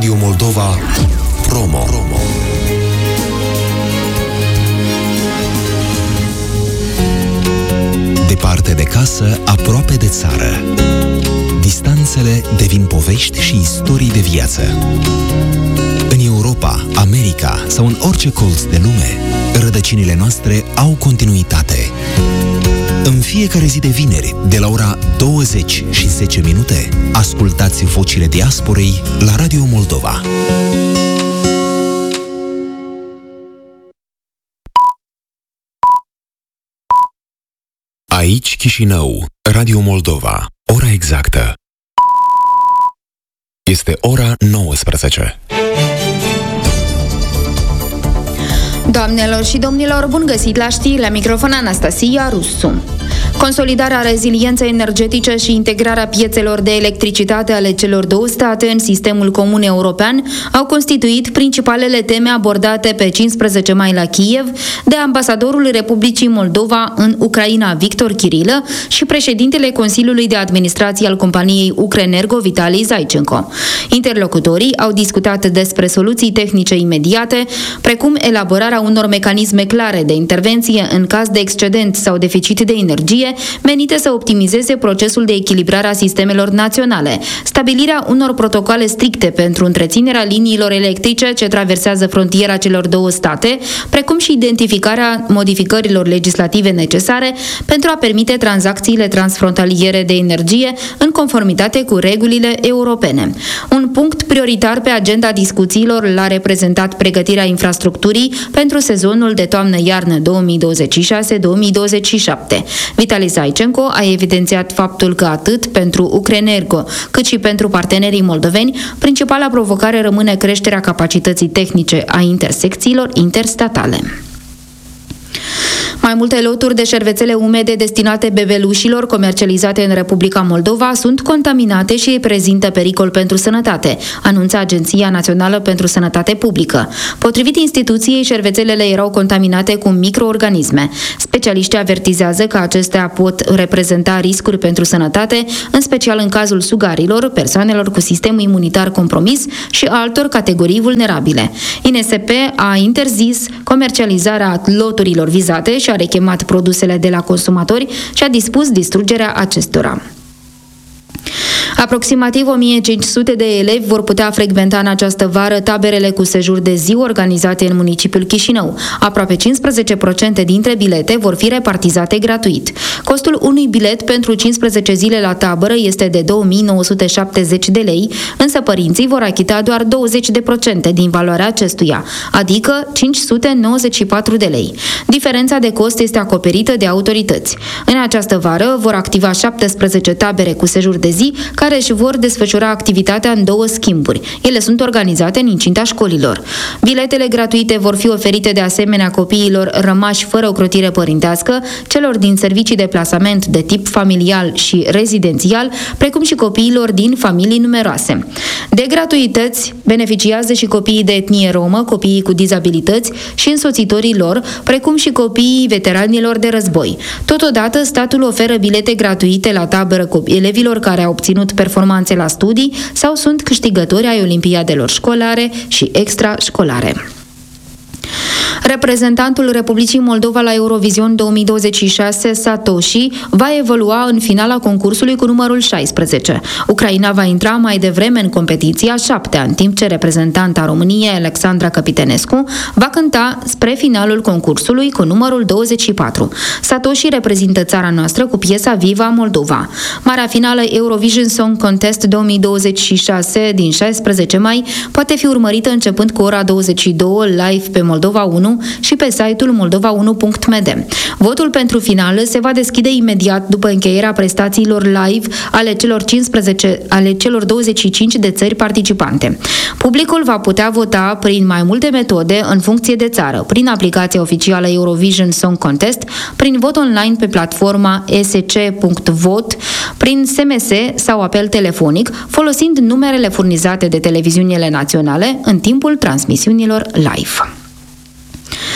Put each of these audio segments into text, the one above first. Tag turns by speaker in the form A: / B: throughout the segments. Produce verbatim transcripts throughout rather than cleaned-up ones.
A: Radio Moldova Promo. Departe de casă, aproape de țară. Distanțele devin povești și istorii de viață. În Europa, America sau în orice colț de lume, rădăcinile noastre au continuitate. În fiecare zi de vineri, de la ora douăzeci și zece minute, ascultați vocile diasporei la Radio Moldova. Aici Chișinău, Radio Moldova. Ora exactă este ora nouăsprezece.
B: Doamnelor și domnilor, bun găsit la știri, la microfon Anastasia Rusu. Consolidarea rezilienței energetice și integrarea piețelor de electricitate ale celor două state în sistemul comun european au constituit principalele teme abordate pe cincisprezece mai la Kiev de ambasadorul Republicii Moldova în Ucraina, Victor Chirilă, și președintele Consiliului de Administrație al companiei Ukrenergo, Vitali Zaichenko. Interlocutorii au discutat despre soluții tehnice imediate, precum elaborarea unor mecanisme clare de intervenție în caz de excedent sau deficit de energie, menite să optimizeze procesul de echilibrare a sistemelor naționale, stabilirea unor protocoale stricte pentru întreținerea liniilor electrice ce traversează frontiera celor două state, precum și identificarea modificărilor legislative necesare pentru a permite tranzacțiile transfrontaliere de energie în conformitate cu regulile europene. Un punct prioritar pe agenda discuțiilor l-a reprezentat pregătirea infrastructurii pentru sezonul de toamnă-iarnă două mii douăzeci și șase două mii douăzeci și șapte. Vitali Zaichenko a evidențiat faptul că atât pentru Ukrenergo, cât și pentru partenerii moldoveni, principala provocare rămâne creșterea capacității tehnice a intersecțiilor interstatale. Mai multe loturi de șervețele umede destinate bebelușilor comercializate în Republica Moldova sunt contaminate și prezintă pericol pentru sănătate, anunță Agenția Națională pentru Sănătate Publică. Potrivit instituției, șervețelele erau contaminate cu microorganisme. Specialiștii avertizează că acestea pot reprezenta riscuri pentru sănătate, în special în cazul sugarilor, persoanelor cu sistemul imunitar compromis și altor categorii vulnerabile. I N S P a interzis comercializarea loturilor vizate și a rechemat produsele de la consumatori și a dispus distrugerea acestora. Aproximativ o mie cinci sute de elevi vor putea frecventa în această vară taberele cu sejur de zi organizate în municipiul Chișinău. Aproape cincisprezece la sută dintre bilete vor fi repartizate gratuit. Costul unui bilet pentru cincisprezece zile la tabără este de două mii nouă sute șaptezeci de lei, însă părinții vor achita doar douăzeci la sută din valoarea acestuia, adică cinci sute nouăzeci și patru de lei. Diferența de cost este acoperită de autorități. În această vară vor activa șaptesprezece tabere cu sejur de zi, care își vor desfășura activitatea în două schimburi. Ele sunt organizate în incinta școlilor. Biletele gratuite vor fi oferite de asemenea copiilor rămași fără ocrotire părintească, celor din servicii de plasament de tip familial și rezidențial, precum și copiilor din familii numeroase. De gratuități beneficiază și copiii de etnie romă, copiii cu dizabilități și însoțitorii lor, precum și copiii veteranilor de război. Totodată, statul oferă bilete gratuite la tabără elevilor care au obținut performanțe la studii sau sunt câștigători ai olimpiadelor școlare și extrașcolare. Reprezentantul Republicii Moldova la Eurovision două mii douăzeci și șase, Satoshi, va evolua în finala concursului cu numărul șaisprezece. Ucraina va intra mai devreme în competiția șaptea, în timp ce reprezentanta României, Alexandra Capitenescu, va cânta spre finalul concursului cu numărul douăzeci și patru. Satoshi reprezintă țara noastră cu piesa Viva Moldova. Marea finală Eurovision Song Contest două mii douăzeci și șase din șaisprezece mai poate fi urmărită începând cu ora douăzeci și două live pe Moldova unu și pe site-ul moldova unu punct m d. Votul pentru finală se va deschide imediat după încheierea prestațiilor live ale celor cincisprezece ale celor douăzeci și cinci de țări participante. Publicul va putea vota prin mai multe metode în funcție de țară, prin aplicația oficială Eurovision Song Contest, prin vot online pe platforma e s c punct vot, prin S M S sau apel telefonic, folosind numerele furnizate de televiziunile naționale în timpul transmisiunilor live.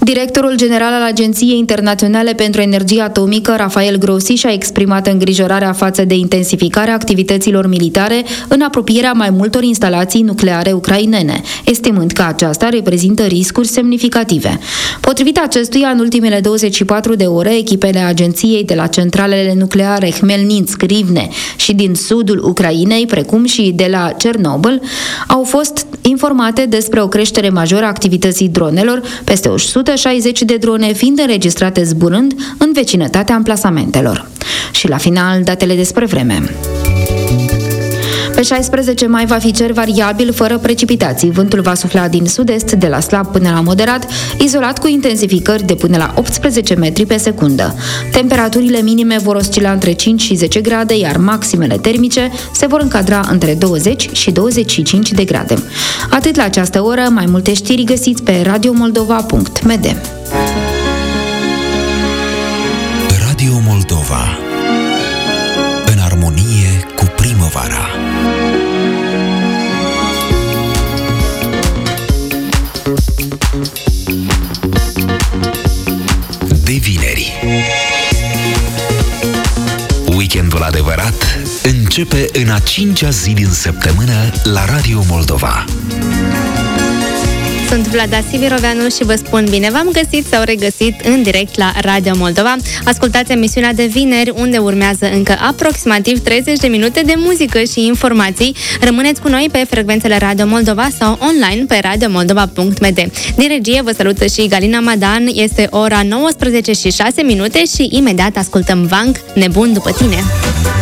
B: Directorul general al Agenției Internaționale pentru Energie Atomică, Rafael Grossi, și-a exprimat îngrijorarea față de intensificarea activităților militare în apropierea mai multor instalații nucleare ucrainene, estimând că aceasta reprezintă riscuri semnificative. Potrivit acestuia, în ultimele douăzeci și patru de ore, echipele agenției de la centralele nucleare Hmelnitsk, Rivne și din sudul Ucrainei, precum și de la Cernobâl, au fost informate despre o creștere majoră a activității dronelor, peste o sută șaizeci de drone fiind înregistrate zburând în vecinătatea amplasamentelor. Și la final, datele despre vreme. Pe șaisprezece mai va fi cer variabil, fără precipitații. Vântul va sufla din sud-est, de la slab până la moderat, izolat cu intensificări de până la optsprezece metri pe secundă. Temperaturile minime vor oscila între cinci și zece grade, iar maximele termice se vor încadra între douăzeci și douăzeci și cinci de grade. Atât la această oră, mai multe știri găsiți pe radio moldova punct m d.
A: Radio Moldova. În armonie cu primăvara. De vineri. Weekendul adevărat începe în a cincea zi din săptămână la Radio Moldova.
C: Sunt Vlada Siviroveanu și vă spun bine v-am găsit sau regăsit în direct la Radio Moldova. Ascultați emisiunea de vineri, unde urmează încă aproximativ treizeci de minute de muzică și informații. Rămâneți cu noi pe frecvențele Radio Moldova sau online pe radio moldova punct m d. Din regie vă salută și Galina Madan. Este ora nouăsprezece și șase minute și imediat ascultăm Vang, Nebun după tine.